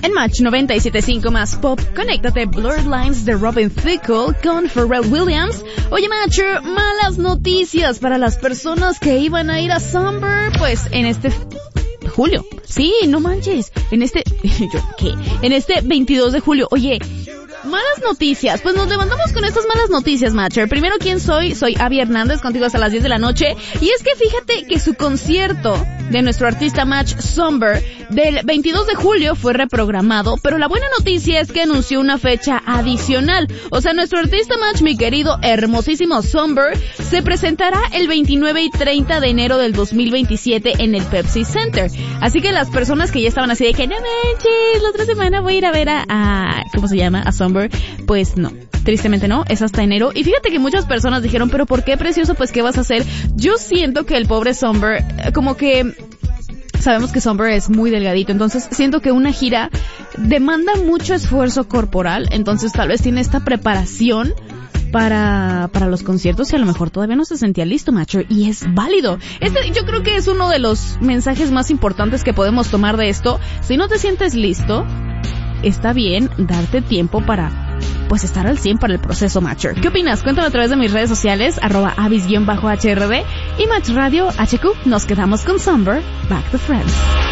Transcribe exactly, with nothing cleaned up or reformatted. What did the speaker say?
En Match noventa y siete punto cinco más pop, conéctate Blurred Lines de Robin Thicke con Pharrell Williams. Oye, Matcher, malas noticias para las personas que iban a ir a Summer, pues en este julio. Sí, no manches. En este, yo, ¿qué? En este veintidós de julio. Oye, malas noticias. Pues nos levantamos con estas malas noticias, Matcher. Primero, ¿quién soy? Soy Abby Hernández, contigo hasta las diez de la noche. Y es que fíjate que su concierto de nuestro artista Match Somber del veintidós de julio fue reprogramado, pero la buena noticia es que anunció una fecha adicional. O sea, nuestro artista Match, mi querido hermosísimo Somber, se presentará el veintinueve y treinta de enero del dos mil veintisiete en el Pepsi Center. Así que las personas que ya estaban así de que no manches, la otra semana voy a ir a ver a, a ¿cómo se llama? A Somber, pues no. Tristemente no, es hasta enero. Y fíjate que muchas personas dijeron, pero ¿por qué, precioso? Pues ¿qué vas a hacer? Yo siento que el pobre Somber, como que sabemos que Somber es muy delgadito, entonces siento que una gira demanda mucho esfuerzo corporal, entonces tal vez tiene esta preparación para para los conciertos y a lo mejor todavía no se sentía listo, macho, y es válido. Este yo creo que es uno de los mensajes más importantes que podemos tomar de esto. Si no te sientes listo, está bien darte tiempo para pues estar al cien para el proceso, Matcher. ¿Qué opinas? Cuéntame a través de mis redes sociales, arroba avis-hrd y Match Radio H Q. Nos quedamos con Somber, Back to Friends.